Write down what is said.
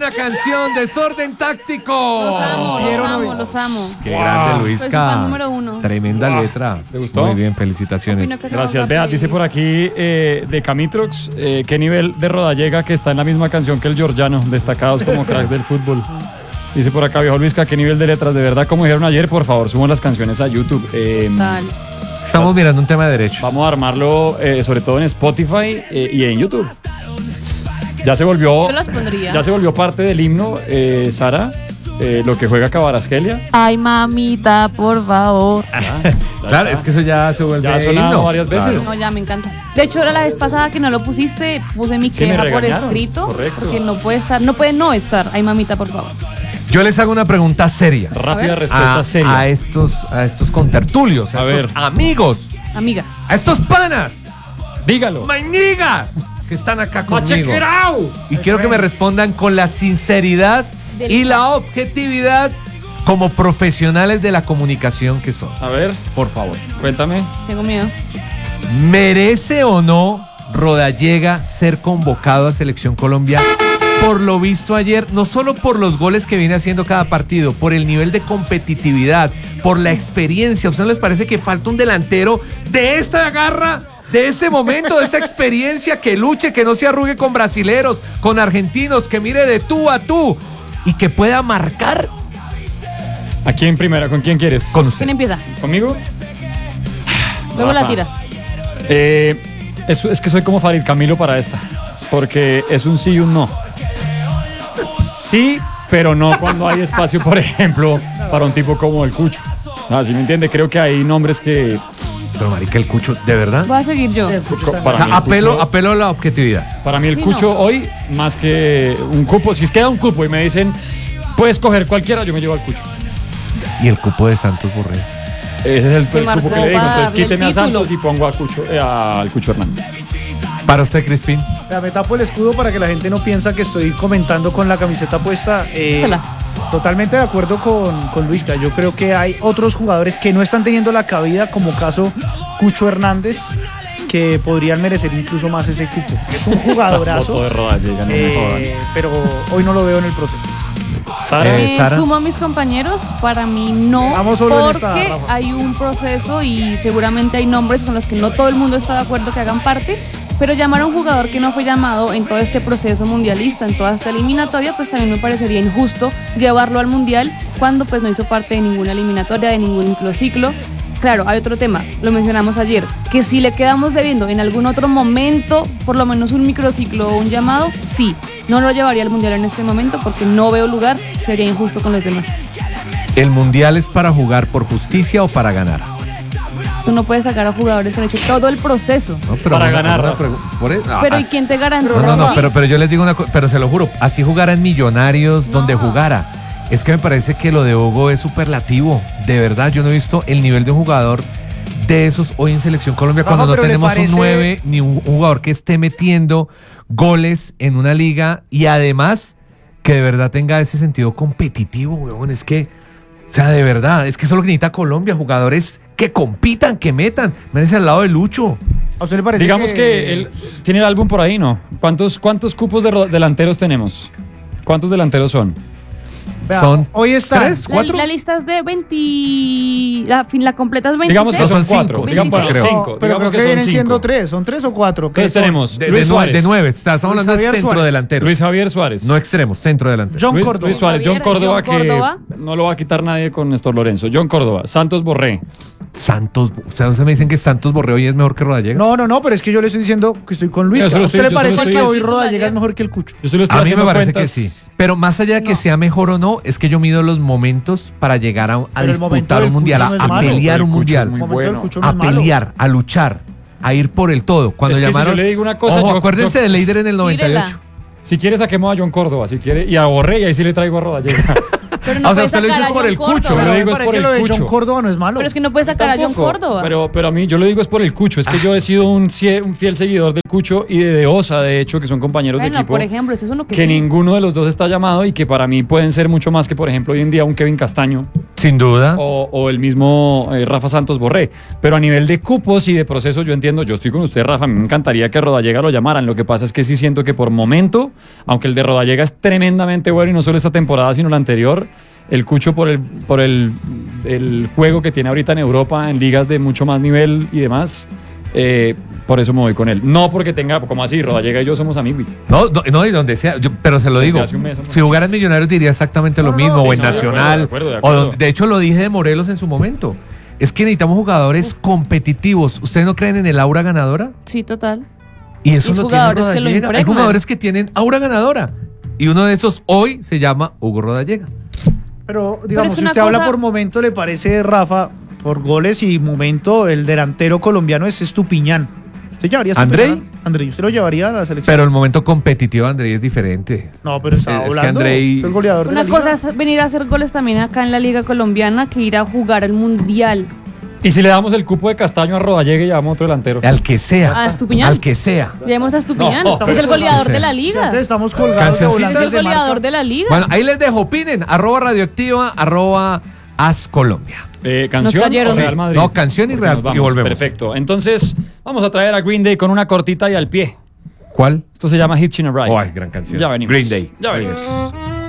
buena canción, Desorden Táctico. Los amo. Qué grande, Soy su Luisca. fan número 1. Tremenda letra. ¿Te gustó? Muy bien, felicitaciones. Gracias. Vea, dice por aquí de Camitrox, qué nivel de Rodallega que está en la misma canción que el Giorgiano, destacados como cracks del fútbol. Dice por acá, viejo Luisca, qué nivel de letras, de verdad, como dijeron ayer, por favor, suban las canciones a YouTube. Estamos mirando un tema de derecho. Vamos a armarlo sobre todo en Spotify y en YouTube. Ya se volvió, Yo las pondría. ya se volvió parte del himno, Sara, lo que juega Cabarasquelia. Ay, mamita, por favor. Claro, es que eso ya se vuelve Ya ha sonado himno. varias veces. No, ya me encanta. De hecho, era la vez pasada que no lo pusiste, puse mi Sí, me queja por regañaron. escrito. Correcto. Porque no puede no estar. Ay, mamita, por favor. Yo les hago una pregunta seria. Rápida respuesta seria. A estos contertulios, a estos amigos, Amigas. a estos panas, dígalo, mañigas que están acá conmigo. Machequerao. Y quiero que me respondan con la sinceridad y la objetividad como profesionales de la comunicación que son. A ver, por favor, cuéntame. Tengo miedo. ¿Merece o no Rodallega ser convocado a Selección Colombia? Por lo visto ayer, no solo por los goles que viene haciendo cada partido, por el nivel de competitividad, por la experiencia. ¿A ustedes no les parece que falta un delantero de esa garra, de ese momento, de esa experiencia, que luche, que no se arrugue con brasileros, con argentinos, que mire de tú a tú y que pueda marcar? ¿A quién primero? ¿Con quién quieres? Con usted. ¿Quién empieza? ¿Conmigo? Luego Rafa. la tiras. Es que soy como Farid Camilo para esta, porque es un sí y un no. Sí, pero no cuando hay espacio, por ejemplo, para un tipo como el Cucho. ¿Sí me entiende? Creo que hay nombres que... Pero marica, el Cucho, ¿de verdad? Voy a seguir yo. Para mí el Apelo Cucho- a la objetividad. Para mí el Sí, Cucho no. hoy, más que un cupo, si es que da un cupo y me dicen, puedes coger cualquiera, yo me llevo al Cucho. Y el cupo de Santos Borré. Ese es el cupo marcó que le digo. para Entonces darle el quíteme a título. Santos y pongo a Cucho, al Cucho Hernández. Para usted, Crispín. Me tapo el escudo para que la gente no piensa que estoy comentando con la camiseta puesta. Hola. Totalmente de acuerdo con Luisca. Yo creo que hay otros jugadores que no están teniendo la cabida, como caso Cucho Hernández, que podrían merecer incluso más ese cupo. Es un Esa foto jugadorazo, de Rodallega, no me jodan. pero hoy no lo veo en el proceso. Sara, Me Sara. sumo a mis compañeros, para mí no, Vamos solo en esta, porque Rafa. hay un proceso y seguramente hay nombres con los que no todo el mundo está de acuerdo que hagan parte, pero llamar a un jugador que no fue llamado en todo este proceso mundialista, en toda esta eliminatoria, pues también me parecería injusto llevarlo al mundial cuando pues no hizo parte de ninguna eliminatoria, de ningún ciclo. Claro, hay otro tema, lo mencionamos ayer, que si le quedamos debiendo en algún otro momento, por lo menos un microciclo o un llamado, sí, no lo llevaría al mundial en este momento porque no veo lugar, sería injusto con los demás. ¿El mundial es para jugar por justicia o para ganar? Tú no puedes sacar a jugadores que han hecho todo el proceso. No, Para ganar, una Rafa. por eso- Pero ¿y quién te garantiza? No, pero yo les digo una cosa, pero se lo juro, así jugara en Millonarios, donde jugara. Es que me parece que lo de Hugo es superlativo. De verdad, yo no he visto el nivel de un jugador de esos hoy en Selección Colombia Rafa, cuando no pero ¿le tenemos parece- un 9 ni un jugador que esté metiendo goles en una liga y además que de verdad tenga ese sentido competitivo, weón. Es que, o sea, de verdad, es que eso es lo que necesita Colombia, jugadores que compitan, que metan. Merece al lado de Lucho. ¿A usted le parece digamos que él tiene el álbum por ahí, ¿no? ¿Cuántos cupos de delanteros tenemos? ¿Cuántos delanteros son? Vea, Son hoy está 3, 4. La lista es de 20. La completa es 26. Digamos que No, son son 4. cinco, Digamos cinco, que creo. son 5. Pero Digamos creo que son vienen 5. siendo 3, ¿son 3 o 4? Entonces tenemos De, Luis Suárez. 9. Estamos hablando de Javier centro Suárez. delantero. Luis Javier Suárez. No extremos, centro delantero. John Córdoba. Luis Suárez, John Javier, Córdoba, John Córdoba. que no lo va a quitar nadie con Néstor Lorenzo. John Córdoba, Santos Borré. Santos, o sea, me dicen que Santos Borré hoy es mejor que Rodallega. No, pero es que yo le estoy diciendo que estoy con Luis. Yo se lo ¿A usted estoy- le yo se lo parece estoy- que hoy Eso Rodallega ayer. es mejor que el Cucho? Yo se lo estoy A mí me haciendo parece cuentas. que sí. Pero más allá de que sea mejor o no, es que yo mido los momentos para llegar a Pero el momento disputar del un mundial, Cucho no es a malo. pelear El un Cucho mundial, es muy El momento del bueno. Cucho no a es malo. pelear, a luchar, a ir por el todo. Cuando Es que si llamaron, yo le digo una cosa, ojo, yo- acuérdense yo- de Leider en el 98. Si quiere saquemos a John Córdoba, si quiere, y a Borré, y ahí sí le traigo a Rodallega. Pero O sea, puedes usted lo sacar dice a por John el Cucho, Córdoba. yo Pero lo me digo es parece por que el lo de John Cucho. Córdoba no es malo. Pero es que no puedes sacar a John Tampoco, Córdoba. Pero a mí, yo lo digo es por el Cucho. Es que yo he sido un fiel seguidor del Cucho y de Osa, de hecho, que son compañeros de Bueno, equipo. por ejemplo, eso es lo que Que sí. ninguno de los dos está llamado y que para mí pueden ser mucho más que, por ejemplo, hoy en día un Kevin Castaño Sin duda. o el mismo Rafa Santos Borré. Pero a nivel de cupos y de procesos, yo entiendo, yo estoy con usted, Rafa, a mí me encantaría que Rodallega lo llamaran. Lo que pasa es que sí siento que por momento, aunque el de Rodallega es tremendamente bueno y no solo esta temporada, sino la anterior, el Cucho por el juego que tiene ahorita en Europa, en ligas de mucho más nivel y demás, por eso me voy con él. No porque tenga, como así, Rodallega y yo somos amigos. No, y donde sea. Pero se lo Desde digo. hace un mes, Si jugara en Millonarios diría exactamente lo mismo. O en de Nacional. acuerdo. De hecho, lo dije de Morelos en su momento. Es que necesitamos jugadores competitivos. ¿Ustedes no creen en el aura ganadora? Sí, total. Y eso Y lo tiene jugadores que lo Rodallega. Hay impregnan. jugadores que tienen aura ganadora. Y uno de esos hoy se llama Hugo Rodallega. Pero digamos, es que si una usted habla cosa- por momento, ¿le parece, Rafa, por goles y momento, el delantero colombiano es Estupiñán? ¿Usted llevaría a ¿Andrei? Estupiñán? Andrei, ¿usted lo llevaría a la selección? Pero el momento competitivo de Andrés es diferente. No, pero está Es que hablando. Andrei- Es el goleador de Una la liga. cosa es venir a hacer goles también acá en la Liga Colombiana que ir a jugar el Mundial. Y si le damos el cupo de Castaño a Rodallega y llevamos otro delantero. Al que sea. ¿A Estupiñán? Al que sea. Llevemos a Estupiñán. No, es el goleador sí. de la Si liga. antes estamos colgados de Cancioncita. Es volantes el de goleador marca. de la liga. Bueno, ahí les dejo. Opinen. @radioactiva, @AsColombia. ¿Canción Nos cayeron. o Real Madrid? No, canción y Porque Real- nos vamos. y volvemos. Perfecto. Entonces, vamos a traer a Green Day con una cortita y al pie. ¿Cuál? Esto se llama Hitchin' a Ride. Oh, ay, gran canción. Ya venimos. Green Day. Ya venimos.